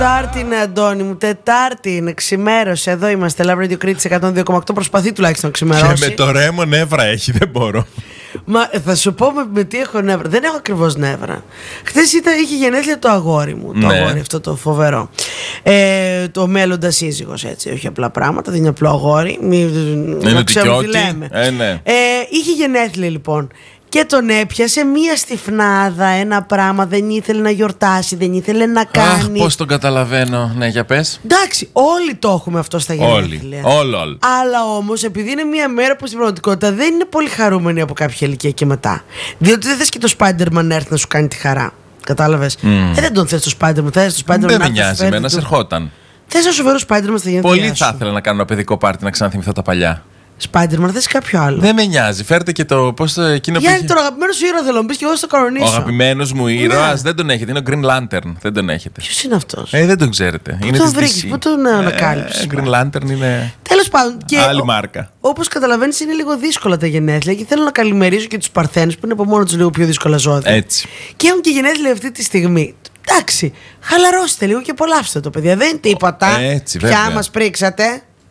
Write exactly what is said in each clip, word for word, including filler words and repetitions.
Τετάρτη είναι, Αντώνη μου, Τετάρτη είναι, ξημέρωσε. Εδώ είμαστε, Love Radio Κρήτης εκατόν δύο κόμμα οκτώ. Προσπαθεί τουλάχιστον να ξημερώσει. Και με το ρέμο νεύρα έχει, δεν μπορώ. Μα θα σου πω με, με τι έχω νεύρα. Δεν έχω ακριβώς νεύρα. Χθες είχε γενέθλια το αγόρι μου. Το ναι. αγόρι αυτό το φοβερό. Ε, το μέλλοντα σύζυγος, έτσι. Όχι απλά πράγματα, δεν είναι απλό αγόρι. Μην είναι ξέρουμε τι λέμε. Ε, ναι. ε, είχε γενέθλια λοιπόν. Και τον έπιασε μία στιφνάδα, ένα πράγμα. Δεν ήθελε να γιορτάσει, δεν ήθελε να κάνει. Αχ, πώς τον καταλαβαίνω. Ναι, για πες. Εντάξει, όλοι το έχουμε αυτό στα γενέθλια. Όλοι, όλοι, όλοι. Αλλά όμως, επειδή είναι μία μέρα που στην πραγματικότητα δεν είναι πολύ χαρούμενη από κάποια ηλικία και μετά. Διότι δεν θες και το Spider-Man να έρθει να σου κάνει τη χαρά. Κατάλαβες. Mm. Ε, δεν τον θες το Spider-Man, θες το Spider-Man. Δεν με νοιάζει, εμένα σε ερχόταν. Θες να σου φέρω Spider-Man στα γενέθλια. Πολύ θα ήθελα να κάνω ένα παιδικό πάρτι να ξαναθυμηθώ τα παλιά. Spider-Man, θες κάποιο άλλο. Δεν με νοιάζει. Φέρτε και το. Πώς το εκείνο Γιάννη, που. Τον αγαπημένο σου ήρωα θέλω να μπει και εγώ στο κανονίσω. Ο αγαπημένος μου ήρωας ναι. δεν τον έχετε. Είναι ο Green Lantern. Δεν τον έχετε. Ποιος είναι αυτός. Ε, δεν τον ξέρετε. Πού είναι τον βρήκες, πού τον ανακάλυψες. Ε, Green Lantern είναι. Τέλος πάντων. Και άλλη μάρκα. Όπως καταλαβαίνεις, είναι λίγο δύσκολα τα γενέθλια και θέλω να καλημερίσω και τους Παρθένους που είναι από μόνο τους λίγο πιο δύσκολα ζώδια. Έτσι. Και έχουν και γενέθλια αυτή τη στιγμή. Εντάξει, χαλαρώστε λίγο και απολαύστε το, παιδιά. Δεν είναι τίποτα. Έτσι, πια μας πρίξατε.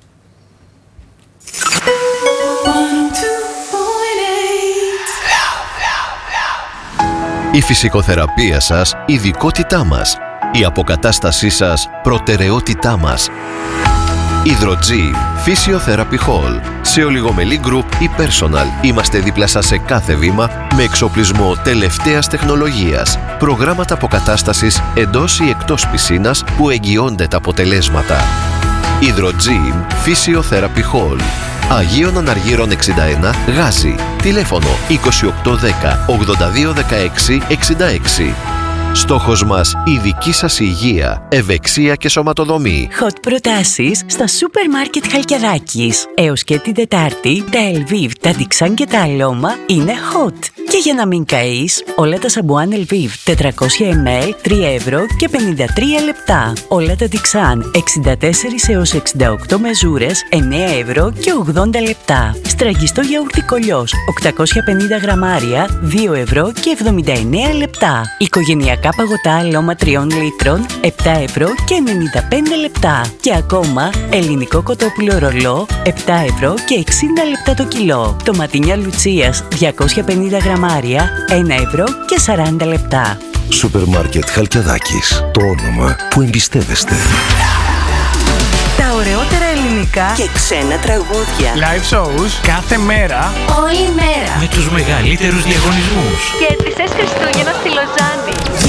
Η φυσικοθεραπεία σας, ειδικότητά μας. Η αποκατάστασή σας, προτεραιότητά μας. Hydrogym Physiotherapy Hall. Σε ολιγομελή group ή personal είμαστε δίπλα σας σε κάθε βήμα με εξοπλισμό τελευταίας τεχνολογίας. Προγράμματα αποκατάστασης εντός ή εκτός πισίνας που εγγυώνται τα αποτελέσματα. Hydrogym Physiotherapy Hall. Αγίων Αναργύρων εξήντα ένα, Γάζι. Τηλέφωνο είκοσι οκτώ δέκα ογδόντα δύο δεκαέξι εξήντα έξι. Στόχος μας η δική σας υγεία, ευεξία και σωματοδομή. Hot προτάσεις στα σούπερ μάρκετ Χαλκιδάκης. Έως και την Τετάρτη, τα Elviv, τα Dixan και τα Aloma είναι hot. Και για να μην καείς, όλα τα σαμπουάν Elviv τετρακόσια μιλιλίτρα, τρία ευρώ και πενήντα τρία λεπτά. Όλα τα Dixan εξήντα τέσσερα έως εξήντα οκτώ μεζούρες, εννέα ευρώ και ογδόντα λεπτά. Στραγγιστό γιαούρτι Κολιός, οκτακόσια πενήντα γραμμάρια, δύο ευρώ και εβδομήντα εννέα λεπτά. Οικογενειακά παγωτά Αλώμα τριών λίτρων, επτά ευρώ και ενενήντα πέντε λεπτά. Και ακόμα ελληνικό κοτόπουλο ρολό, επτά ευρώ και εξήντα λεπτά το κιλό. Τοματίνια Λουτσίας, διακόσια πενήντα γραμμάρια, ένα ευρώ και σαράντα λεπτά. Σούπερ μάρκετ Χαλκιδάκης. Το όνομα που εμπιστεύεστε. Τα ωραιότερα ελληνικά και ξένα τραγούδια. Live shows κάθε μέρα. Όλη μέρα. Με τους μεγαλύτερους διαγωνισμούς. Και τις Χριστούγεννα στη Λοζάνη.